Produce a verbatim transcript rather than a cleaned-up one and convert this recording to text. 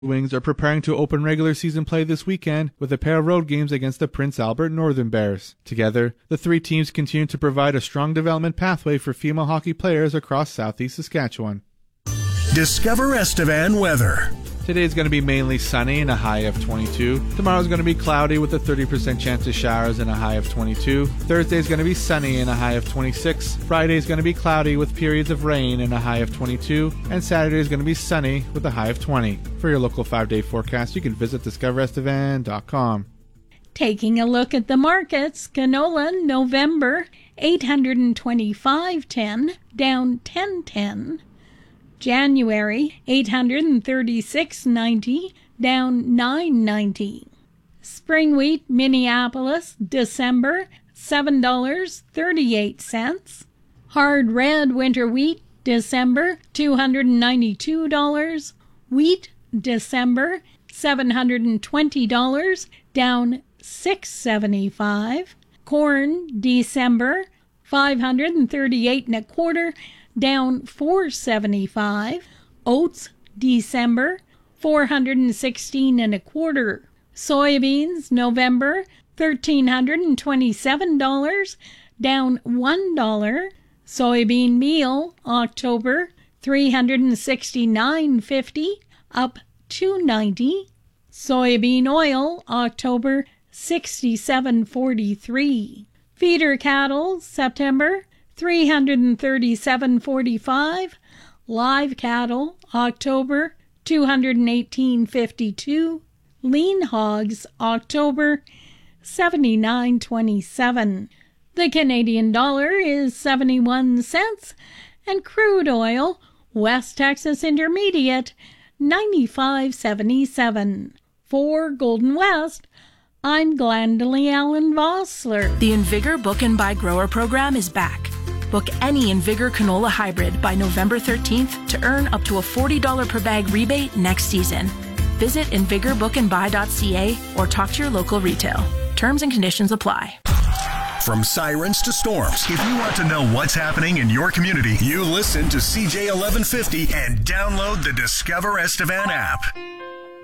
Wings are preparing to open regular season play this weekend with a pair of road games against the Prince Albert Northern Bears. Together, the three teams continue to provide a strong development pathway for female hockey players across southeast Saskatchewan. Discover Estevan weather. Today is going to be mainly sunny and a high of twenty-two. Tomorrow is going to be cloudy with a thirty percent chance of showers and a high of twenty-two. Thursday is going to be sunny and a high of twenty-six. Friday is going to be cloudy with periods of rain and a high of twenty-two. And Saturday is going to be sunny with a high of twenty. For your local five-day forecast, you can visit discover estevan dot com. Taking a look at the markets, canola November eight hundred twenty-five ten, down ten ten. January eight hundred thirty-six ninety, down nine ninety. Spring wheat Minneapolis December seven dollars and thirty-eight cents. Hard red winter wheat December two hundred ninety-two dollars. Wheat December seven hundred twenty dollars, down six seventy-five. Corn December five hundred thirty-eight and a quarter, down four seventy-five. Oats December four hundred sixteen and a quarter. Soybeans November thirteen hundred twenty-seven dollars, down one dollar. Soybean meal October three hundred sixty-nine fifty, up two ninety. Soybean oil October sixty-seven forty-three. Feeder cattle September three hundred thirty-seven forty-five. Live cattle October two hundred eighteen fifty-two. Lean hogs October seventy-nine twenty-seven. The Canadian dollar is seventy-one cents, and crude oil West Texas Intermediate ninety-five seventy-seven. For Golden West, I'm Glendalee Allen Vossler. The Invigor Book and Buy Grower program is back. Book any Invigor canola hybrid by November thirteenth to earn up to a forty dollars per bag rebate next season. Visit invigor book and buy dot c a or talk to your local retail. Terms and conditions apply. From sirens to storms, if you want to know what's happening in your community, you listen to C J eleven fifty and download the Discover Estevan app.